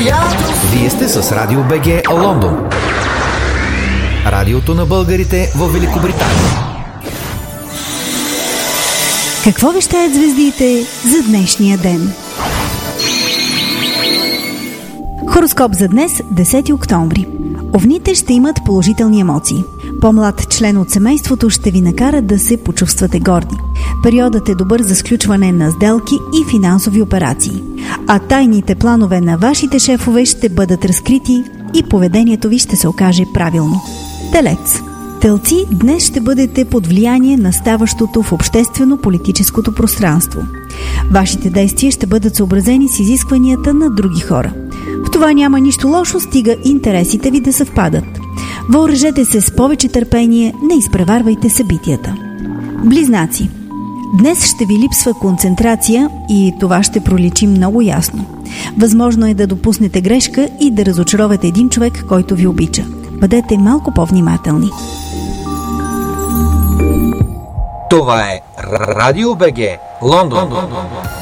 Вие сте с Радио БГ Лондон. Радиото на българите в Великобритания. Какво вещаят звездите за днешния ден? Хороскоп за днес, 10 октомври. Овните ще имат положителни емоции. По-млад член от семейството ще ви накара да се почувствате горди. Периодът е добър за сключване на сделки и финансови операции. А тайните планове на вашите шефове ще бъдат разкрити и поведението ви ще се окаже правилно. Телец. Телци, днес ще бъдете под влияние на ставащото в обществено-политическото пространство. Вашите действия ще бъдат съобразени с изискванията на други хора. В това няма нищо лошо, стига интересите ви да съвпадат. Въоръжете се с повече търпение, не изпреварвайте събитията. Близнаци. Днес ще ви липсва концентрация и това ще проличи много ясно. Възможно е да допуснете грешка и да разочаровате един човек, който ви обича. Бъдете малко по-внимателни. Това е Радио БГ Лондон.